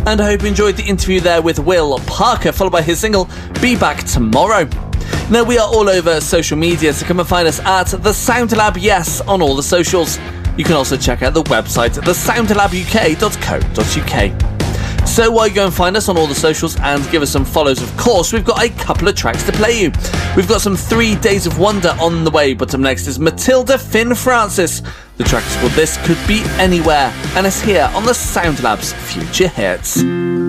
And I hope you enjoyed the interview there with Will Parker, followed by his single, Be Back Tomorrow. Now, we are all over social media, so come and find us at The Sound Lab, yes, on all the socials. You can also check out the website, thesoundlabuk.co.uk. So while you go and find us on all the socials and give us some follows, of course, we've got a couple of tracks to play you. We've got some 3 Days of Wonder on the way, but up next is Matilda Finn Francis. The track is called This Could Be Anywhere, and it's here on the Sound Lab's Future Hits.